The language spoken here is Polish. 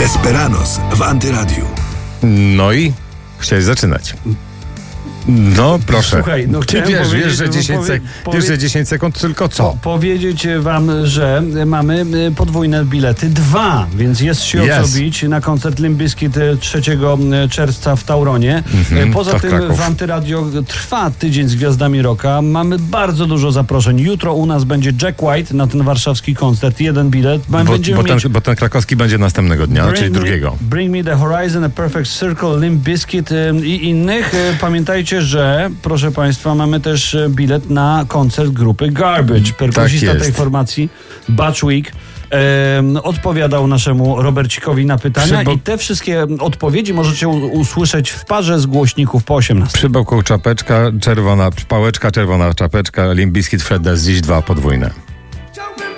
Desperados w Antyradiu. No i chciałeś zaczynać. No proszę. Słuchaj, no Ty wiesz, że 10 sekund tylko co? Powiedzieć wam, że mamy podwójne bilety 2, więc jest się o co bić na koncert Limp Bizkit 3 czerwca w Tauronie. Poza tym Kraków. w Antyradio trwa tydzień z gwiazdami rocka. Mamy bardzo dużo zaproszeń. Jutro u nas będzie Jack White na ten warszawski koncert. 1 bilet. Bo ten krakowski będzie następnego dnia, czyli drugiego. Bring Me The Horizon, A Perfect Circle, Limp Bizkit i innych. Pamiętajcie, że, proszę Państwa, mamy też bilet na koncert grupy Garbage. Perkusista tej formacji, Butch Vig, odpowiadał naszemu Robercikowi na pytania i te wszystkie odpowiedzi możecie usłyszeć w parze z głośników po 18. Przy boku czapeczka, czerwona pałeczka, czerwona czapeczka, Limp Bizkit, Fred Durst, dziś 2 podwójne.